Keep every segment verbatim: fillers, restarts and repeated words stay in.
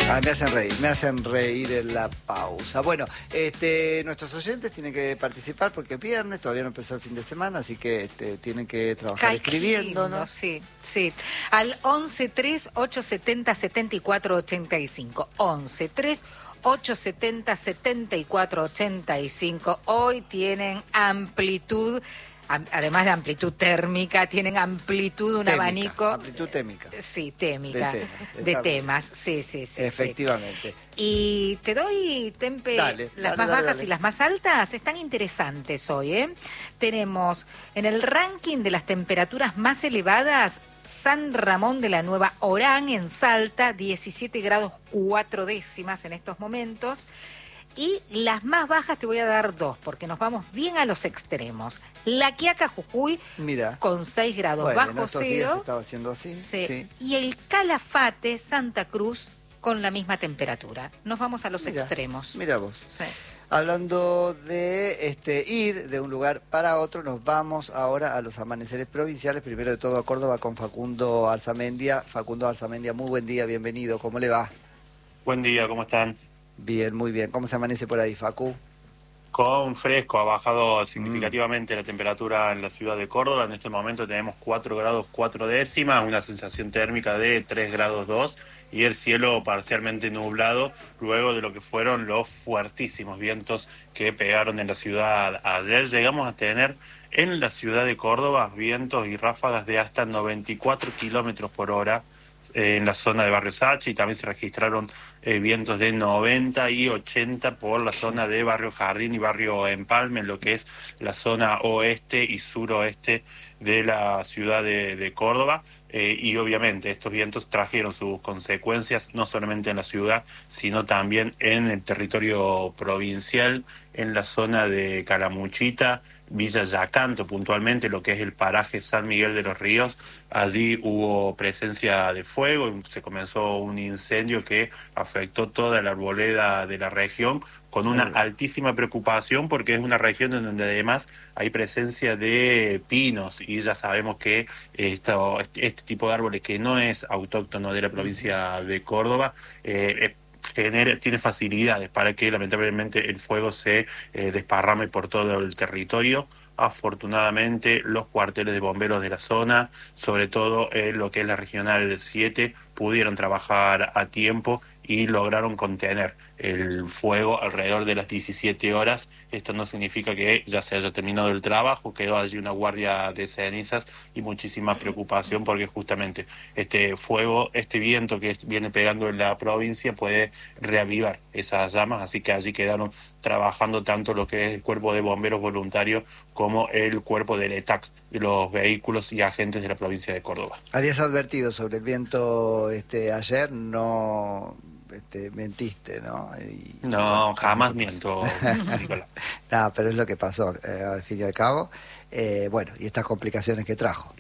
Ah, me hacen reír, me hacen reír en la pausa. Bueno, este, nuestros oyentes tienen que participar porque es viernes, todavía no empezó el fin de semana, así que este, tienen que trabajar Ay, escribiendo, lindo, ¿no? Sí, sí. Al once tres ocho setenta setenta y cuatro ochenta y cinco. once tres ocho setenta setenta y cuatro ochenta y cinco. Hoy tienen amplitud. Además de amplitud térmica, tienen amplitud, un Témica, abanico. amplitud témica. Sí, témica. De temas. De Está temas, sí, sí, sí. Efectivamente. Sí. Y te doy, Tempe, Dale, las dale, más dale, bajas dale. y las más altas. Están interesantes hoy, ¿eh? Tenemos en el ranking de las temperaturas más elevadas, San Ramón de la Nueva Orán en Salta, diecisiete grados cuatro décimas en estos momentos. Y las más bajas te voy a dar dos, porque nos vamos bien a los extremos. La Quiaca, Jujuy, Mira. con seis grados Bueno, en bajo estos días cero. estaba haciendo así. Sí. Sí. Y el Calafate, Santa Cruz, con la misma temperatura. Nos vamos a los Mira, extremos. Mira vos. Sí. Hablando de este ir de un lugar para otro, nos vamos ahora a los amaneceres provinciales. Primero de todo a Córdoba con Facundo Arzamendia. Facundo Arzamendia, muy buen día, bienvenido. ¿Cómo le va? Buen día, ¿cómo están? Bien, muy bien. ¿Cómo se amanece por ahí, Facu? Con fresco, ha bajado significativamente mm. la temperatura en la ciudad de Córdoba. En este momento tenemos cuatro grados cuatro décimas, una sensación térmica de tres grados dos y el cielo parcialmente nublado luego de lo que fueron los fuertísimos vientos que pegaron en la ciudad ayer. Llegamos a tener en la ciudad de Córdoba vientos y ráfagas de hasta noventa y cuatro kilómetros por hora eh, en la zona de Barrio Sachi, y también se registraron eh, vientos de noventa y ochenta por la zona de Barrio Jardín y Barrio Empalme, en lo que es la zona oeste y suroeste de la ciudad de, de Córdoba. Eh, y obviamente estos vientos trajeron sus consecuencias no solamente en la ciudad, sino también en el territorio provincial, en la zona de Calamuchita, Villa Yacanto puntualmente, lo que es el paraje San Miguel de los Ríos. Allí hubo presencia de fuego, se comenzó un incendio que afectó toda la arboleda de la región, con una altísima preocupación porque es una región en donde además hay presencia de pinos, y ya sabemos que esto, este tipo de árboles, que no es autóctono de la provincia de Córdoba, eh, Genera, tiene facilidades para que lamentablemente el fuego se eh, desparrame por todo el territorio. Afortunadamente los cuarteles de bomberos de la zona, sobre todo en lo que es la regional siete, pudieron trabajar a tiempo y lograron contener el fuego alrededor de las diecisiete horas. Esto no significa que ya se haya terminado el trabajo, quedó allí una guardia de cenizas y muchísima preocupación porque justamente este fuego, este viento que viene pegando en la provincia puede reavivar esas llamas, así que allí quedaron trabajando tanto lo que es el cuerpo de bomberos voluntarios como el cuerpo del E T A C, de los vehículos y agentes de la provincia de Córdoba. Habías advertido sobre el viento este ayer, no este, mentiste, ¿no? Y, no, bueno, jamás miento, Nicolás. No, pero es lo que pasó, eh, al fin y al cabo. Eh, bueno, y estas complicaciones que trajo.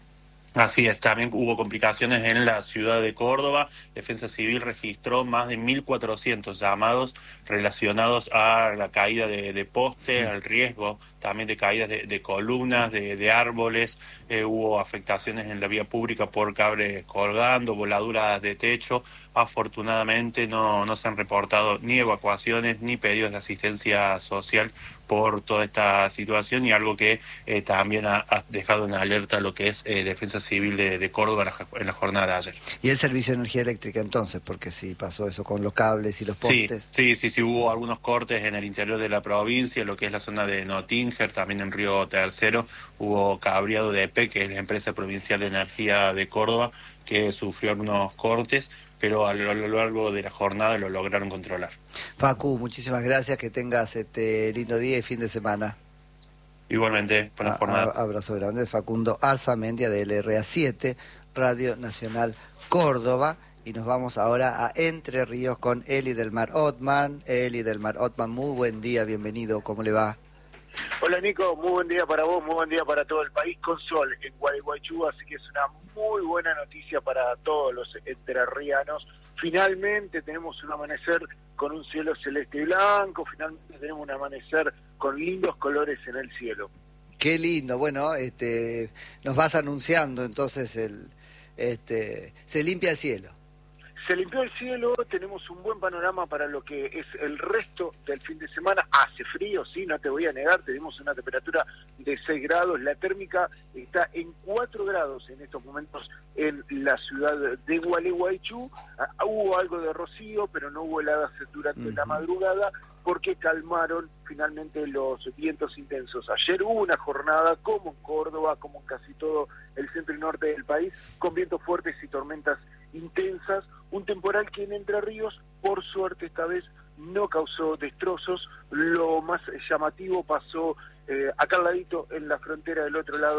Así es, también hubo complicaciones en la ciudad de Córdoba. Defensa Civil registró más de mil cuatrocientos llamados relacionados a la caída de, de postes, al riesgo también de caídas de, de columnas, de, de árboles. Eh, hubo afectaciones en la vía pública por cables colgando, voladuras de techo. Afortunadamente no, no se han reportado ni evacuaciones ni pedidos de asistencia social por toda esta situación, y algo que eh, también ha, ha dejado en alerta lo que es eh, Defensa Civil de, de Córdoba en la, en la jornada de ayer. ¿Y el servicio de energía eléctrica entonces? Porque si pasó eso con los cables y los postes. Sí, sí, sí, sí, hubo algunos cortes en el interior de la provincia, lo que es la zona de Notinger, también en Río Tercero, hubo cableado de E P E, que es la empresa provincial de energía de Córdoba, que sufrió algunos cortes, pero a lo, a lo largo de la jornada lo lograron controlar. Facu, muchísimas gracias, que tengas este lindo día y fin de semana. Igualmente, buena a, jornada. A, abrazo grande de Facundo Arzamendia de L R A siete, Radio Nacional Córdoba. Y nos vamos ahora a Entre Ríos con Eli del Mar Otman. Eli del Mar Otman, muy buen día, bienvenido, ¿cómo le va? Hola Nico, muy buen día para vos, muy buen día para todo el país, con sol en Gualeguaychú, así que es una muy buena noticia para todos los entrerrianos. Finalmente tenemos un amanecer con un cielo celeste y blanco, finalmente tenemos un amanecer con lindos colores en el cielo. Qué lindo, bueno, este, nos vas anunciando entonces el, este, se limpia el cielo. Se limpió el cielo, tenemos un buen panorama para lo que es el resto del fin de semana. Hace frío, sí, no te voy a negar, tenemos una temperatura de seis grados, la térmica está en cuatro grados en estos momentos en la ciudad de Gualeguaychú. Ah, hubo algo de rocío, pero no hubo heladas durante uh-huh. la madrugada, porque calmaron finalmente los vientos intensos. Ayer hubo una jornada, como en Córdoba, como en casi todo el centro y norte del país, con vientos fuertes y tormentas intensas, un temporal que en Entre Ríos, por suerte esta vez, no causó destrozos. Lo más llamativo pasó eh, acá al ladito, en la frontera del otro lado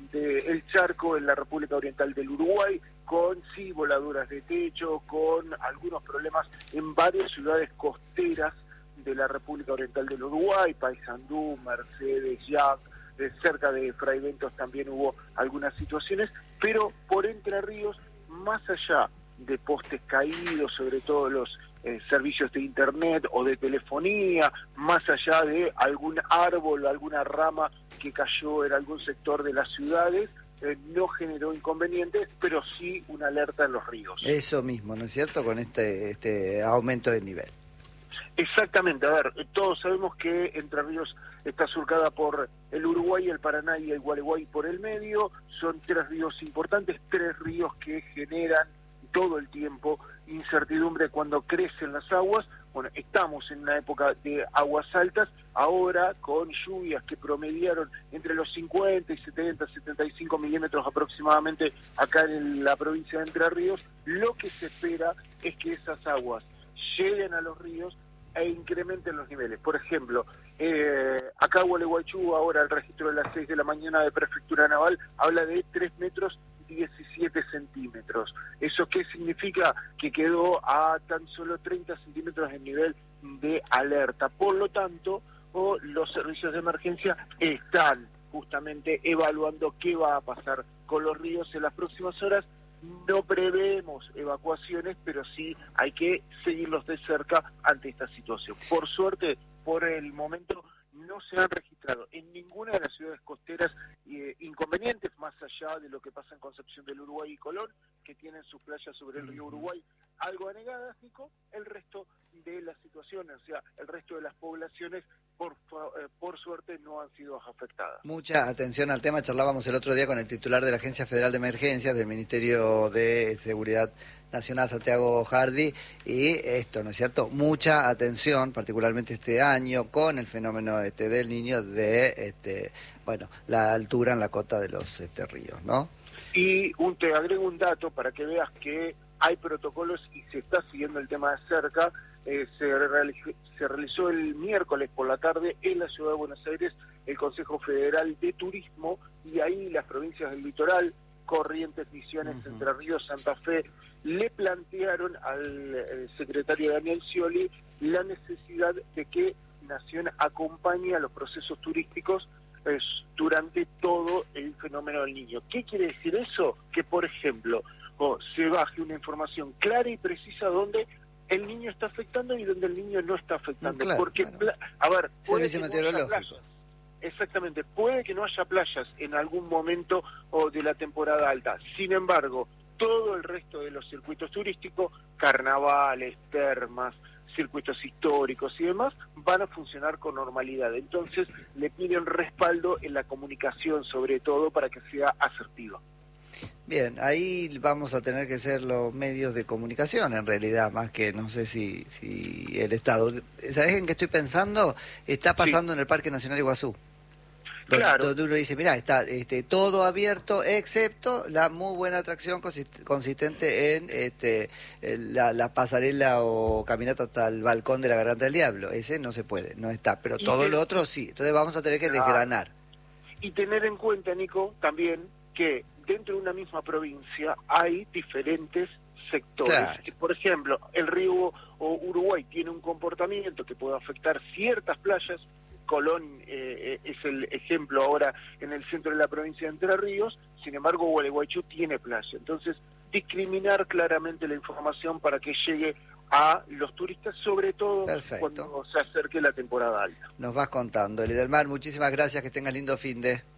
del charco, en la República Oriental del Uruguay, con sí voladuras de techo, con algunos problemas en varias ciudades costeras de la República Oriental del Uruguay, Paysandú, Mercedes, Yac, eh, cerca de Fray Bentos también hubo algunas situaciones, pero por Entre Ríos, más allá de postes caídos, sobre todo los eh, servicios de internet o de telefonía, más allá de algún árbol o alguna rama que cayó en algún sector de las ciudades, eh, no generó inconvenientes, pero sí una alerta en los ríos. Eso mismo, ¿no es cierto?, con este, este aumento de nivel. Exactamente, a ver, todos sabemos que Entre Ríos está surcada por el Uruguay, el Paraná y el Gualeguay por el medio. Son tres ríos importantes, tres ríos que generan todo el tiempo incertidumbre cuando crecen las aguas. Bueno, estamos en una época de aguas altas, ahora con lluvias que promediaron entre los cincuenta y setenta, setenta y cinco milímetros aproximadamente acá en la provincia de Entre Ríos. Lo que se espera es que esas aguas lleguen a los ríos e incrementen los niveles. Por ejemplo, eh, acá Gualeguaychú, ahora el registro de las seis de la mañana de Prefectura Naval, habla de tres metros diecisiete centímetros. ¿Eso qué significa? Que quedó a tan solo treinta centímetros de nivel de alerta. Por lo tanto, oh, los servicios de emergencia están justamente evaluando qué va a pasar con los ríos en las próximas horas. No prevemos evacuaciones, pero sí hay que seguirlos de cerca ante esta situación. Por suerte, por el momento, no se han registrado en ninguna de las ciudades costeras eh, inconvenientes, más allá de lo que pasa en Concepción del Uruguay y Colón, que tienen sus playas sobre el río Uruguay algo anegadas, Nico. El resto de las situaciones, o sea, el resto de las poblaciones, por, eh, por suerte, no han sido afectadas. Mucha atención al tema. Charlábamos el otro día con el titular de la Agencia Federal de Emergencias del Ministerio de Seguridad Nacional, Santiago Hardy, y esto, ¿no es cierto? Mucha atención, particularmente este año, con el fenómeno este del Niño, de este, bueno, la altura en la cota de los este, ríos, ¿no? Y un, te agrego un dato para que veas que hay protocolos y se está siguiendo el tema de cerca. Eh, se, realizó, se realizó el miércoles por la tarde en la Ciudad de Buenos Aires el Consejo Federal de Turismo, y ahí las provincias del litoral, Corrientes, Misiones, uh-huh. Entre Ríos, Santa Fe, le plantearon al eh, secretario Daniel Scioli la necesidad de que Nación acompañe a los procesos turísticos eh, durante todo el fenómeno del Niño. ¿Qué quiere decir eso? Que, por ejemplo, oh, se baje una información clara y precisa donde el niño está afectando y donde el niño no está afectando. Claro, porque, claro. a ver, puede Servicio que meteorológico. No haya playas. Exactamente, puede que no haya playas en algún momento o de la temporada alta. Sin embargo, todo el resto de los circuitos turísticos, carnavales, termas, circuitos históricos y demás, van a funcionar con normalidad. Entonces, le piden respaldo en la comunicación, sobre todo, para que sea asertiva. Bien, ahí vamos a tener que ser los medios de comunicación, en realidad, más que, no sé si, si el Estado. ¿Sabés en qué estoy pensando? Está pasando sí. en el Parque Nacional Iguazú. Donde, claro. donde uno dice, mirá, está este, todo abierto, excepto la muy buena atracción consistente en este, la, la pasarela o caminata hasta el balcón de la Garganta del Diablo. Ese no se puede, no está, pero todo que... lo otro sí. Entonces vamos a tener que desgranar. Y tener en cuenta, Nico, también que dentro de una misma provincia hay diferentes sectores. Claro. Por ejemplo, el río o Uruguay tiene un comportamiento que puede afectar ciertas playas. Colón eh, es el ejemplo ahora en el centro de la provincia de Entre Ríos, sin embargo Gualeguaychú tiene playa. Entonces, discriminar claramente la información para que llegue a los turistas, sobre todo Perfecto. Cuando se acerque la temporada alta. Nos vas contando. Eli del Mar, muchísimas gracias, que tengas lindo fin de...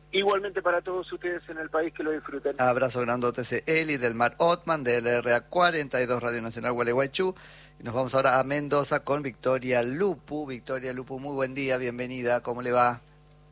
Igualmente para todos ustedes en el país, que lo disfruten. Abrazo grandote, ese Eli del Mar Ottman, de L R A cuarenta y dos Radio Nacional Gualeguaychú. Y nos vamos ahora a Mendoza con Victoria Lupu. Victoria Lupu, muy buen día, bienvenida, ¿cómo le va?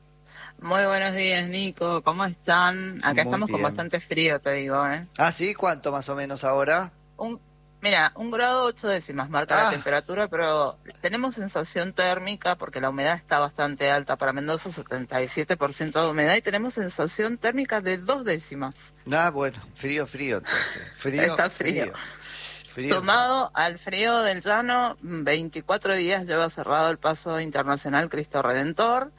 Muy buenos días, Nico, ¿cómo están? Acá Muy estamos bien. con bastante frío, te digo, ¿eh? Ah, ¿sí? ¿Cuánto más o menos ahora? Un, mira, un grado ocho décimas marca Ah. la temperatura, pero tenemos sensación térmica porque la humedad está bastante alta. Para Mendoza, setenta y siete por ciento de humedad, y tenemos sensación térmica de dos décimas. Ah, bueno, frío, frío entonces. Frío, Está frío. frío. Frío. Tomado al frío del llano, veinticuatro días lleva cerrado el paso internacional Cristo Redentor.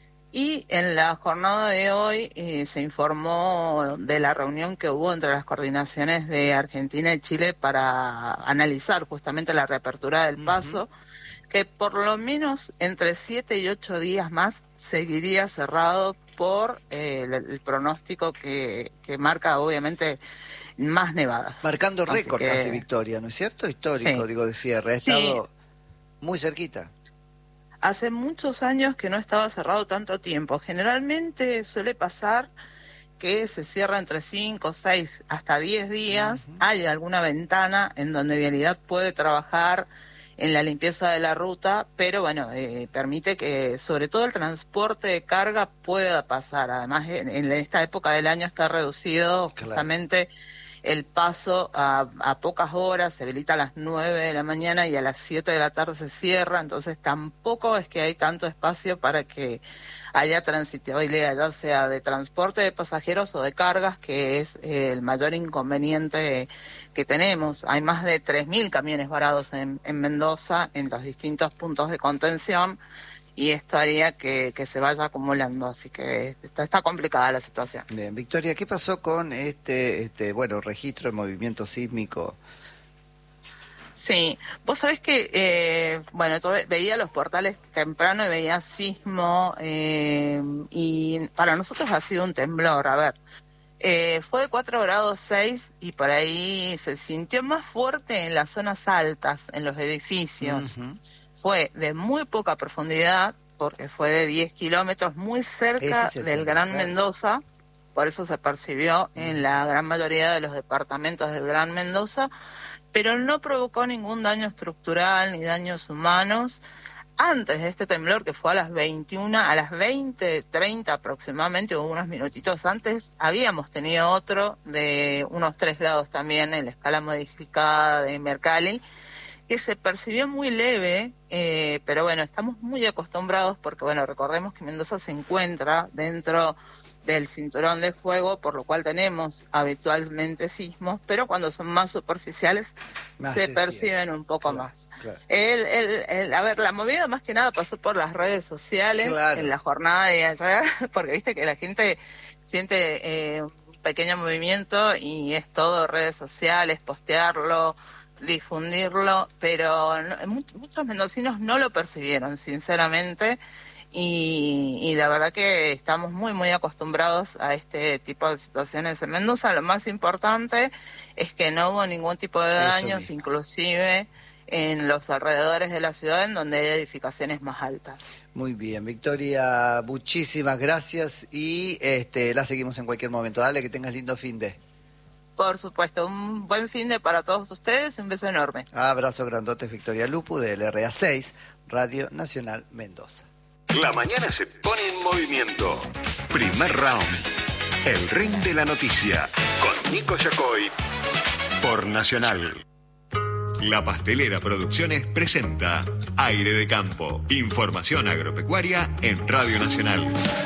Y en la jornada de hoy eh, se informó de la reunión que hubo entre las coordinaciones de Argentina y Chile para analizar justamente la reapertura del paso, uh-huh. que por lo menos entre siete y ocho días más seguiría cerrado por eh, el, el pronóstico que, que marca obviamente más nevadas. Marcando récord que... casi, Victoria, ¿no es cierto? Histórico, sí. digo, de cierre. Ha estado sí. muy cerquita. Hace muchos años que no estaba cerrado tanto tiempo. Generalmente suele pasar que se cierra entre cinco, seis, hasta diez días. Uh-huh. Hay alguna ventana en donde Vialidad puede trabajar en la limpieza de la ruta, pero bueno, eh, permite que sobre todo el transporte de carga pueda pasar. Además, en, en esta época del año está reducido claro. justamente el paso a, a pocas horas, se habilita a las nueve de la mañana y a las siete de la tarde se cierra, entonces tampoco es que hay tanto espacio para que haya transitabilidad, ya sea de transporte de pasajeros o de cargas, que es eh, el mayor inconveniente que tenemos. Hay más de tres mil camiones varados en, en Mendoza, en los distintos puntos de contención, y esto haría que, que se vaya acumulando, así que está, está complicada la situación. Bien, Victoria, ¿qué pasó con este, este bueno, registro de movimiento sísmico? Sí, vos sabés que, eh, bueno, yo veía los portales temprano y veía sismo, eh, y para nosotros ha sido un temblor. A ver, eh, fue de cuatro grados seis y por ahí se sintió más fuerte en las zonas altas, en los edificios. Uh-huh. Fue de muy poca profundidad, porque fue de diez kilómetros, muy cerca del Gran Mendoza, por eso se percibió en la gran mayoría de los departamentos del Gran Mendoza, pero no provocó ningún daño estructural ni daños humanos. Antes de este temblor, que fue a las veintiuna, a las veinte treinta aproximadamente, o unos minutitos antes, habíamos tenido otro de unos tres grados también en la escala modificada de Mercalli, que se percibió muy leve, eh, pero bueno, estamos muy acostumbrados porque, bueno, recordemos que Mendoza se encuentra dentro del cinturón de fuego, por lo cual tenemos habitualmente sismos, pero cuando son más superficiales más se perciben cierto. un poco claro, más. Claro. El, el, el, a ver, la movida más que nada pasó por las redes sociales claro. en la jornada de ayer, porque viste que la gente siente eh, un pequeño movimiento y es todo redes sociales, postearlo, difundirlo, pero no, muchos mendocinos no lo percibieron, sinceramente, y, y la verdad que estamos muy, muy acostumbrados a este tipo de situaciones en Mendoza. Lo más importante es que no hubo ningún tipo de daños, inclusive en los alrededores de la ciudad, en donde hay edificaciones más altas. Muy bien, Victoria, muchísimas gracias, y este la seguimos en cualquier momento. Dale, que tengas lindo fin de... Por supuesto, un buen fin de para todos ustedes, un beso enorme. Abrazo grandote, Victoria Lupu, de L R A seis, Radio Nacional Mendoza. La mañana se pone en movimiento. Primer round. El ring de la noticia. Con Nico Yacoy. Por Nacional. La Pastelera Producciones presenta Aire de Campo. Información agropecuaria en Radio Nacional.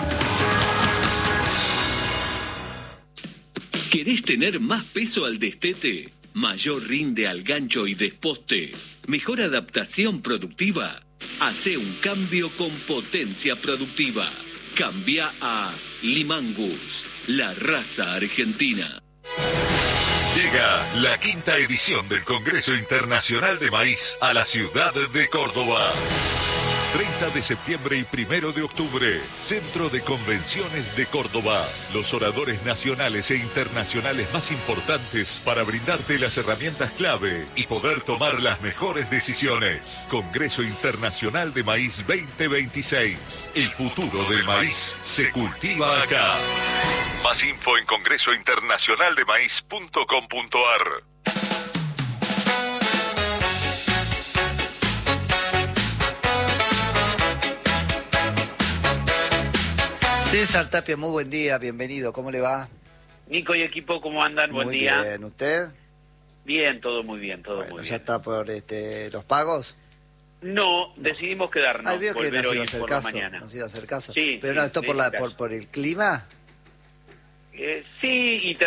¿Querés tener más peso al destete? ¿Mayor rinde al gancho y desposte? ¿Mejor adaptación productiva? Hace un cambio con potencia productiva. Cambia a Limangus, la raza argentina. Llega la quinta edición del Congreso Internacional de Maíz a la ciudad de Córdoba. treinta de septiembre y primero de octubre, Centro de Convenciones de Córdoba. Los oradores nacionales e internacionales más importantes para brindarte las herramientas clave y poder tomar las mejores decisiones. Congreso Internacional de Maíz veinte veintiséis. El futuro del maíz se cultiva acá. Más info en congreso internacional de maíz punto com punto ar. César Tapia, muy buen día, bienvenido, ¿cómo le va? Nico y equipo, ¿cómo andan? Buen muy día. Muy bien, ¿usted? Bien, todo muy bien, todo bueno, muy bien. ¿Ya está por este, los pagos? No, decidimos quedarnos, Ay, veo que volver nos hoy iba a hacer por caso, la mañana. nos iba a hacer caso. Sí, Pero sí, no, ¿esto sí, por, la, caso. por, por el clima? Eh, sí, y